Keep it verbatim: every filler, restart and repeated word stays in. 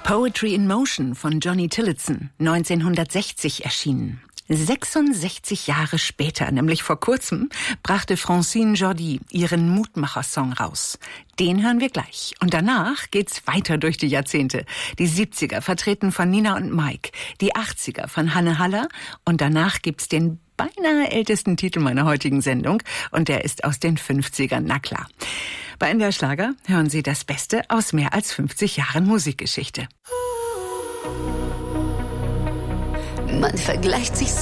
Poetry in Motion von Johnny Tillotson, neunzehnhundertsechzig erschienen. sechsundsechzig Jahre später, nämlich vor kurzem, brachte Francine Jordi ihren Mutmacher-Song raus. Den hören wir gleich. Und danach geht's weiter durch die Jahrzehnte. Die siebziger, vertreten von Nina und Mike. Die achtziger von Hanne Haller. Und danach gibt's den beinahe ältesten Titel meiner heutigen Sendung. Und der ist aus den fünfzigern, na klar. Bei N D R Schlager hören Sie das Beste aus mehr als fünfzig Jahren Musikgeschichte. Man vergleicht sich